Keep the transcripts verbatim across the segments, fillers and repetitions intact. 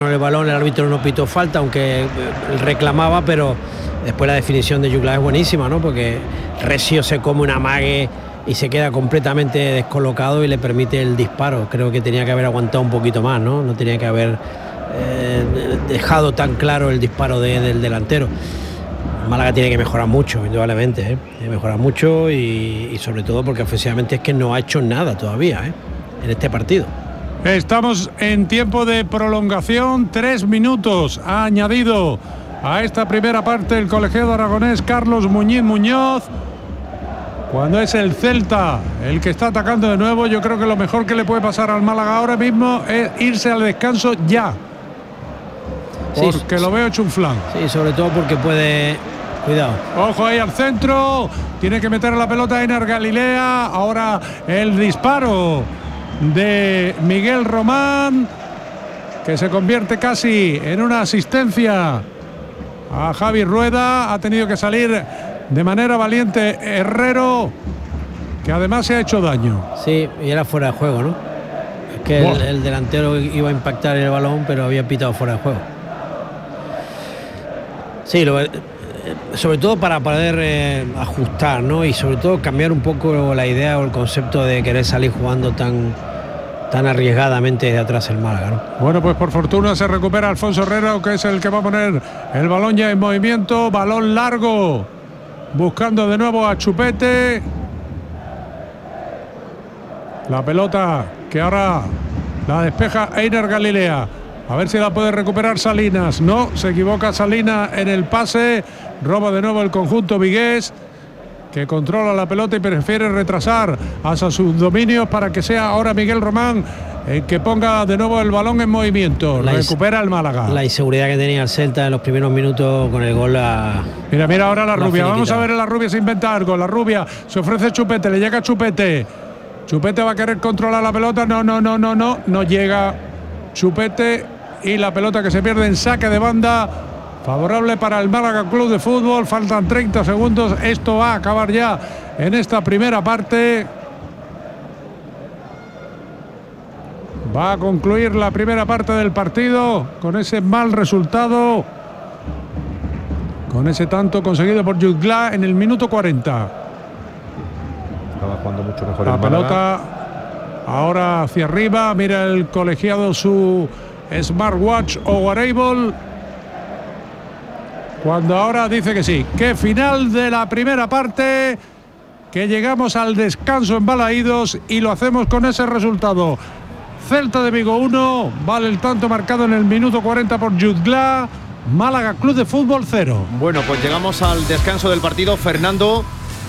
el balón, el árbitro no pitó falta, aunque reclamaba, pero después la definición de Juglar es buenísima, ¿no? Porque Recio se come una amague y se queda completamente descolocado y le permite el disparo. Creo que tenía que haber aguantado un poquito más, ¿no? No tenía que haber eh, dejado tan claro el disparo de, del delantero. Málaga tiene que mejorar mucho, indudablemente, ¿eh? Tiene que mejorar mucho y, y sobre todo porque ofensivamente es que no ha hecho nada todavía, ¿eh? En este partido. Estamos en tiempo de prolongación, tres minutos ha añadido a esta primera parte el colegiado aragonés Carlos Muñiz Muñoz. Cuando es el Celta el que está atacando de nuevo, yo creo que lo mejor que le puede pasar al Málaga ahora mismo es irse al descanso ya. Porque sí, lo veo hecho un flan. Sí, sobre todo porque puede... Cuidado. Ojo ahí al centro. Tiene que meter la pelota Einar Galilea. Ahora el disparo de Miguel Román, que se convierte casi en una asistencia a Javi Rueda. Ha tenido que salir de manera valiente Herrero, que además se ha hecho daño. Sí, y era fuera de juego, ¿no? Es que el, el delantero iba a impactar el balón, pero había pitado fuera de juego. Sí, lo, sobre todo para poder eh, ajustar, ¿no? Y sobre todo cambiar un poco la idea o el concepto de querer salir jugando tan, tan arriesgadamente de atrás el Málaga, ¿no? Bueno, pues por fortuna se recupera Alfonso Herrera, que es el que va a poner el balón ya en movimiento. Balón largo, buscando de nuevo a Chupete. La pelota que ahora la despeja Einar Galilea. A ver si la puede recuperar Salinas. No, se equivoca Salinas en el pase. Roba de nuevo el conjunto vigués, que controla la pelota y prefiere retrasar hacia sus dominios para que sea ahora Miguel Román el que ponga de nuevo el balón en movimiento. La Recupera el Málaga. La inseguridad que tenía el Celta en los primeros minutos con el gol. A, mira, mira ahora la Rubia. Vamos a ver a la Rubia, se inventa algo. La Rubia se ofrece Chupete, le llega Chupete. Chupete va a querer controlar la pelota. No, no, no, no, no. No llega Chupete. Y la pelota que se pierde en saque de banda, favorable para el Málaga Club de Fútbol. Faltan treinta segundos, esto va a acabar ya en esta primera parte. Va a concluir la primera parte del partido con ese mal resultado, con ese tanto conseguido por Juglar en el minuto cuarenta. Estaba jugando mucho mejor la el pelota ahora hacia arriba, mira el colegiado su smartwatch o wearable, cuando ahora dice que sí, que final de la primera parte, que llegamos al descanso en Balaídos y lo hacemos con ese resultado. Celta de Vigo uno, vale el tanto marcado en el minuto cuarenta por Juglar. Málaga Club de Fútbol cero. Bueno, pues llegamos al descanso del partido, Fernando.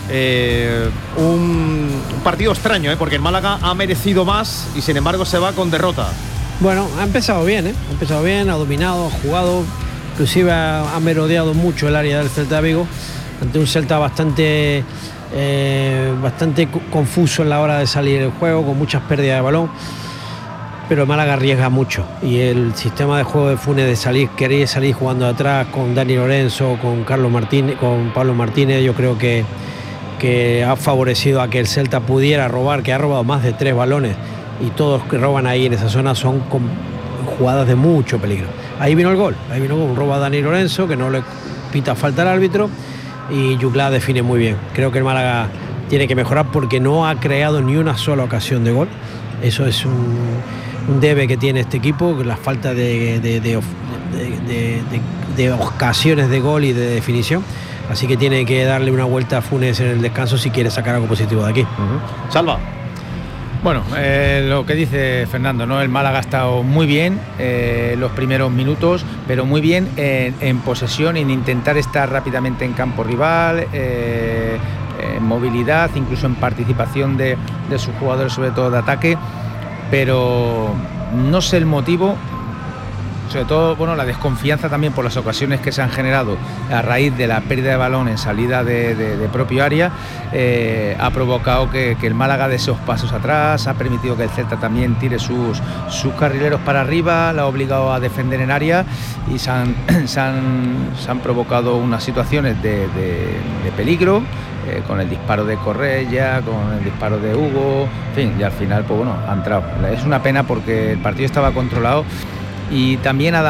Eh, un, un partido extraño, ¿eh? Porque el Málaga ha merecido más y sin embargo se va con derrota. Bueno, ha empezado bien, ¿eh? Ha empezado bien, ha dominado, ha jugado, inclusive ha, ha merodeado mucho el área del Celta de Vigo, ante un Celta bastante, eh, bastante confuso en la hora de salir del juego, con muchas pérdidas de balón, pero Málaga arriesga mucho y el sistema de juego de Funes de salir, querer salir jugando de atrás con Dani Lorenzo, con Carlos Martínez, con Pablo Martínez, yo creo que, que ha favorecido a que el Celta pudiera robar, que ha robado más de tres balones. Y todos que roban ahí en esa zona son con jugadas de mucho peligro. Ahí vino el gol, ahí vino un robo a Dani Lorenzo, que no le pita falta al árbitro, y Juglar define muy bien. Creo que el Málaga tiene que mejorar porque no ha creado ni una sola ocasión de gol. Eso es un, un debe que tiene este equipo, la falta de, de, de, de, de, de, de ocasiones de gol y de definición. Así que tiene que darle una vuelta a Funes en el descanso si quiere sacar algo positivo de aquí. Uh-huh. Salva. Bueno, eh, lo que dice Fernando, ¿no? El Málaga ha estado muy bien eh, los primeros minutos, pero muy bien en, en posesión, en intentar estar rápidamente en campo rival, eh, en movilidad, incluso en participación de, de sus jugadores, sobre todo de ataque, pero no sé el motivo. Sobre todo, bueno, la desconfianza también por las ocasiones que se han generado a raíz de la pérdida de balón en salida de, de, de propio área, eh, ha provocado que, que el Málaga dé esos pasos atrás, ha permitido que el Celta también tire sus, sus carrileros para arriba, la ha obligado a defender en área y se han, se han, se han provocado unas situaciones de, de, de peligro, eh, con el disparo de Correia, con el disparo de Hugo, en fin, y al final, pues bueno, ha entrado. Es una pena porque el partido estaba controlado. Y también ha